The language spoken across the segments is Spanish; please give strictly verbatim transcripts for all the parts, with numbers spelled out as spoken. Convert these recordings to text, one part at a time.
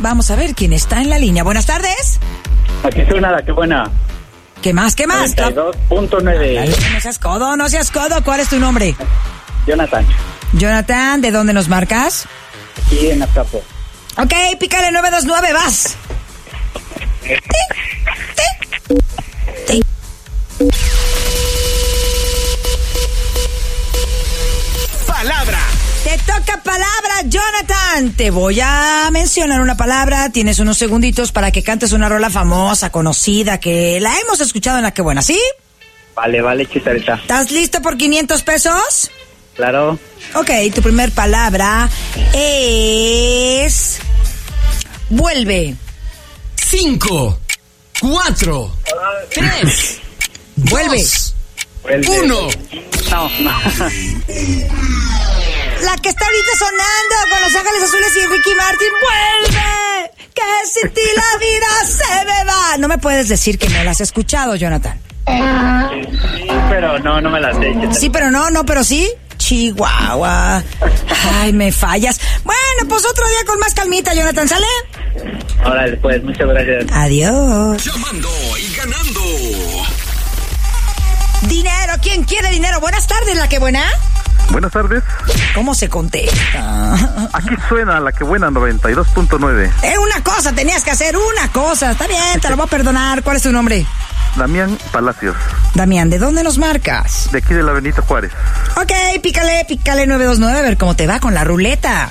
Vamos a ver quién está en la línea. Buenas tardes. Aquí suena la que buena. ¿Qué más? ¿Qué más? noventa y dos punto nueve. No seas codo, no seas codo. ¿Cuál es tu nombre? Jonathan. Jonathan, ¿de dónde nos marcas? Aquí en Azcapo. Ok, pícale nueve dos nueve, vas. Palabra. Te toca palabra, Jonathan. Te voy a mencionar una palabra. Tienes unos segunditos para que cantes una rola famosa, conocida, que la hemos escuchado en La Que Buena, ¿sí? Vale, vale, Chicharita. ¿Estás listo por quinientos pesos? Claro. Ok, tu primer palabra es... Vuelve. Cinco, cuatro, tres, Vuelve. dos, Vuelve. uno. No, no. La que está ahorita sonando con Los Ángeles Azules y Ricky Martin. ¡Vuelve! Que sin ti la vida se me va. No me puedes decir que no la has escuchado, Jonathan. Sí, pero no, no me la sé, Chicharita. Sí, pero no, no, pero sí. Chihuahua. Ay, me fallas. Bueno, pues otro día con más calmita, Jonathan, ¿sale? Ahora después, muchas gracias. Adiós. Llamando y ganando. Dinero, ¿quién quiere dinero? Buenas tardes, La Que Buena. Buenas tardes. ¿Cómo se contesta? Aquí suena La Que Buena noventa y dos punto nueve. Eh, una cosa, tenías que hacer una cosa. Está bien, te lo voy a perdonar. ¿Cuál es tu nombre? Damián Palacios, Damián, ¿de dónde nos marcas? de aquí de la Benito Juárez. Ok, pícale, pícale nueve dos nueve, a ver cómo te va con la ruleta.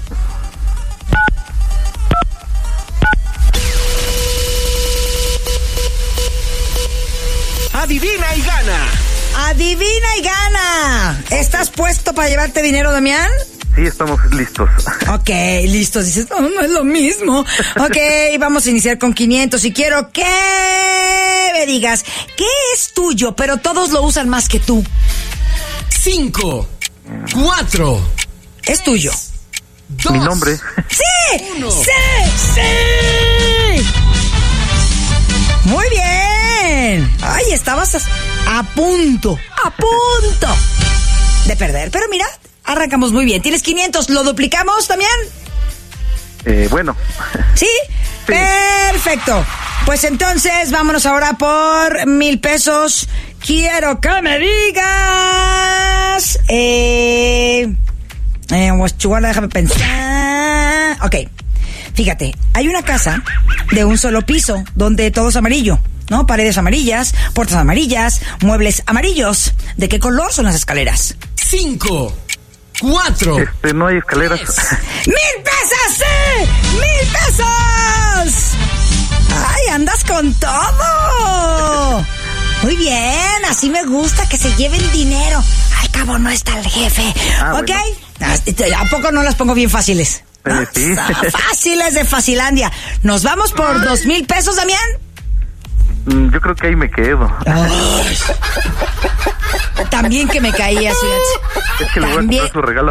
Adivina y gana. Adivina y gana. ¿Estás puesto para llevarte dinero, Damián? Sí, estamos listos. Ok, listos. Dices, no, no es lo mismo. Ok, vamos a iniciar con quinientos y quiero que me digas, ¿qué es tuyo, pero todos lo usan más que tú? Cinco, cuatro, Es tuyo. dos. Mi nombre. ¡Sí! Uno. ¡Sí! ¡Sí! Muy bien. Ay, estabas a punto, a punto de perder. Pero mira, arrancamos muy bien. Tienes quinientos, ¿lo duplicamos también? Eh, bueno. ¿Sí? Sí. Perfecto. Pues entonces vámonos ahora por mil pesos. Quiero que me digas... Eh... eh Chihuahua, déjame pensar... Ok. Fíjate, hay una casa de un solo piso donde todo es amarillo, ¿no? Paredes amarillas, puertas amarillas, muebles amarillos. ¿De qué color son las escaleras? Cinco, cuatro. Este, no hay escaleras. ¡Mil pesos, sí! ¡Mil pesos! ¡Ay, andas con todo! Muy bien, así me gusta que se lleven dinero. Al cabo no está el jefe. Ah, ¿Ok? bueno. ¿A poco no las pongo bien fáciles? ¿No? Eh, sí. Fáciles de Facilandia. ¿Nos vamos por dos mil pesos, Damián? Mm, Yo creo que ahí me quedo. Ay. También que me caía, fíjate. Es que le voy a También. comprar su regalo